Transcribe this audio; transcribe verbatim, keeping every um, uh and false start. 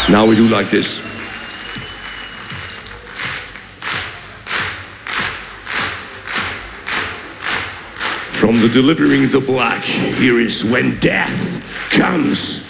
Now we do like this. From the Delivering the Black, here is When Death Comes.